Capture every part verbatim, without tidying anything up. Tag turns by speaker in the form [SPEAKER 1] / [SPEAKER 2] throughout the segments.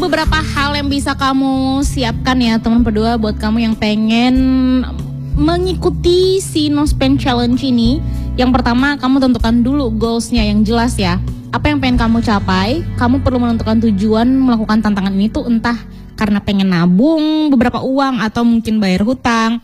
[SPEAKER 1] beberapa hal yang bisa kamu siapkan ya teman berdua buat kamu yang pengen mengikuti si No Spend Challenge ini. Yang pertama, kamu tentukan dulu goalsnya yang jelas ya. Apa yang pengen kamu capai? Kamu perlu menentukan tujuan melakukan tantangan ini tuh entah karena pengen nabung beberapa uang atau mungkin bayar hutang,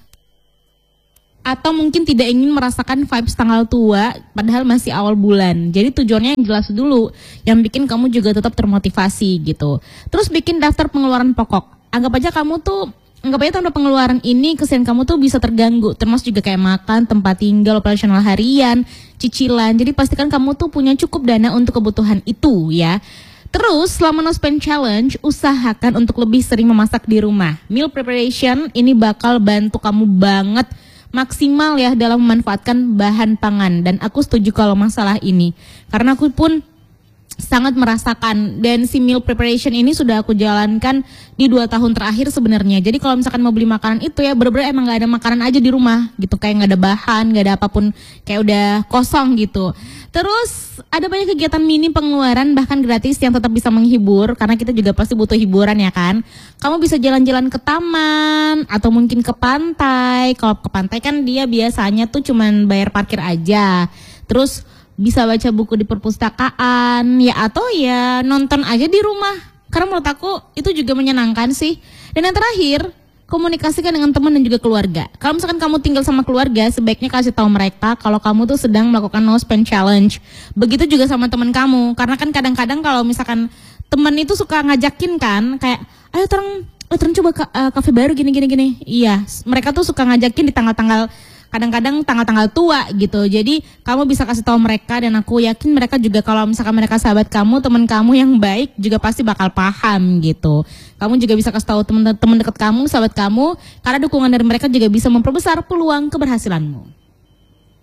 [SPEAKER 1] atau mungkin tidak ingin merasakan vibes tanggal tua padahal masih awal bulan. Jadi tujuannya yang jelas dulu, yang bikin kamu juga tetap termotivasi gitu. Terus bikin daftar pengeluaran pokok. Anggap aja kamu tuh Anggap aja tanda pengeluaran ini keseharian kamu tuh bisa terganggu, termasuk juga kayak makan, tempat tinggal, operasional harian, cicilan. Jadi pastikan kamu tuh punya cukup dana untuk kebutuhan itu ya. Terus selama No Spend Challenge, usahakan untuk lebih sering memasak di rumah. Meal preparation ini bakal bantu kamu banget maksimal ya dalam memanfaatkan bahan pangan. Dan aku setuju kalau masalah ini, karena aku pun sangat merasakan, dan si meal preparation ini sudah aku jalankan di dua tahun terakhir sebenarnya. Jadi kalau misalkan mau beli makanan itu ya bener-bener emang gak ada makanan aja di rumah gitu, kayak gak ada bahan, gak ada apapun, kayak udah kosong gitu. Terus ada banyak kegiatan mini pengeluaran bahkan gratis yang tetap bisa menghibur, karena kita juga pasti butuh hiburan ya kan. Kamu bisa jalan-jalan ke taman atau mungkin ke pantai. Kalau ke pantai kan dia biasanya tuh cuman bayar parkir aja. Terus bisa baca buku di perpustakaan ya, atau ya nonton aja di rumah, karena menurut aku itu juga menyenangkan sih. Dan yang terakhir, komunikasikan dengan teman dan juga keluarga. Kalau misalkan kamu tinggal sama keluarga, sebaiknya kasih tahu mereka kalau kamu tuh sedang melakukan No Spend Challenge. Begitu juga sama teman kamu, karena kan kadang-kadang kalau misalkan teman itu suka ngajakin kan, kayak ayo terang, ayo terang coba ka, uh, kafe baru gini-gini gini. Iya, mereka tuh suka ngajakin di tanggal-tanggal kadang-kadang tanggal-tanggal tua gitu. Jadi kamu bisa kasih tahu mereka, dan aku yakin mereka juga kalau misalkan mereka sahabat kamu, teman kamu yang baik juga pasti bakal paham gitu. Kamu juga bisa kasih tahu teman-teman dekat kamu, sahabat kamu, karena dukungan dari mereka juga bisa memperbesar peluang keberhasilanmu.